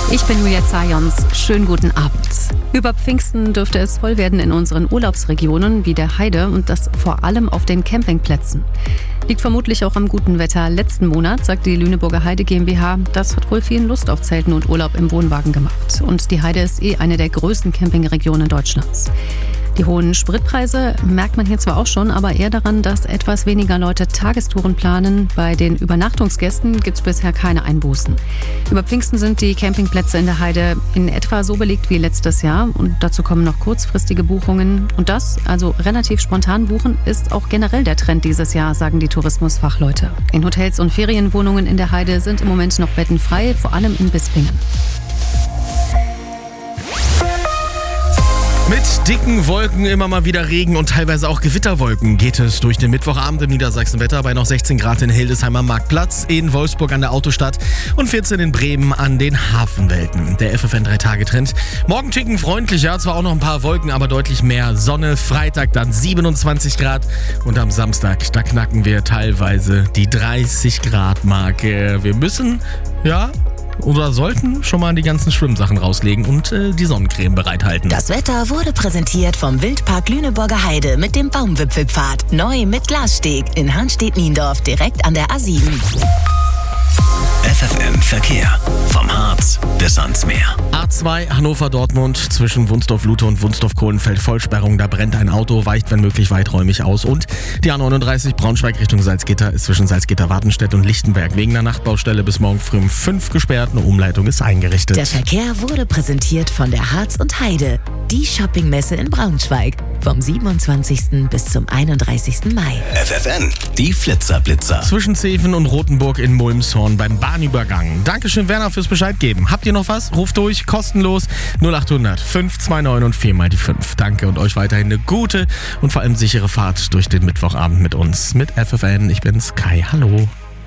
Ich bin Julia Zajons. Schönen guten Abend. Über Pfingsten dürfte es voll werden in unseren Urlaubsregionen wie der Heide und das vor allem auf den Campingplätzen. Liegt vermutlich auch am guten Wetter letzten Monat, sagt die Lüneburger Heide GmbH. Das hat wohl vielen Lust auf Zelten und Urlaub im Wohnwagen gemacht. Und die Heide ist eine der größten Campingregionen Deutschlands. Die hohen Spritpreise merkt man hier zwar auch schon, aber eher daran, dass etwas weniger Leute Tagestouren planen. Bei den Übernachtungsgästen gibt es bisher keine Einbußen. Über Pfingsten sind die Campingplätze in der Heide in etwa so belegt wie letztes Jahr. Und dazu kommen noch kurzfristige Buchungen. Und das, also relativ spontan buchen, ist auch generell der Trend dieses Jahr, sagen die Tourismusfachleute. In Hotels und Ferienwohnungen in der Heide sind im Moment noch Betten frei, vor allem in Bispingen. Mit dicken Wolken, immer mal wieder Regen und teilweise auch Gewitterwolken geht es durch den Mittwochabend im Niedersachsenwetter bei noch 16 Grad in Hildesheim am Marktplatz, in Wolfsburg an der Autostadt und 14 in Bremen an den Hafenwelten. Der FFN 3-Tage-Trend. Morgen ticken freundlicher, zwar auch noch ein paar Wolken, aber deutlich mehr Sonne. Freitag dann 27 Grad und am Samstag, da knacken wir teilweise die 30 Grad Marke. Wir müssen, oder sollten schon mal die ganzen Schwimmsachen rauslegen und die Sonnencreme bereithalten. Das Wetter wurde präsentiert vom Wildpark Lüneburger Heide mit dem Baumwipfelpfad. Neu mit Glassteg in Hanstedt-Niendorf direkt an der A7. FFN Verkehr. Vom Harz bis ans Meer. A2 Hannover-Dortmund zwischen Wunsdorf-Lute und Wunsdorf-Kohlenfeld Vollsperrung. Da brennt ein Auto, weicht wenn möglich weiträumig aus. Und die A39 Braunschweig Richtung Salzgitter ist zwischen Salzgitter-Wartenstedt und Lichtenberg wegen der Nachtbaustelle bis morgen früh um 5 gesperrt. Eine Umleitung ist eingerichtet. Der Verkehr wurde präsentiert von der Harz und Heide. Die Shoppingmesse in Braunschweig. Vom 27. bis zum 31. Mai. FFN, die Flitzer-Blitzer. Zwischen Zeven und Rothenburg in Mulmshorn beim Bahnübergang. Dankeschön, Werner, fürs Bescheid geben. Habt ihr noch was? Ruft durch, kostenlos 0800 529 und 4 mal die 5. Danke und euch weiterhin eine gute und vor allem sichere Fahrt durch den Mittwochabend mit uns. Mit FFN, ich bin's, Kai. Hallo.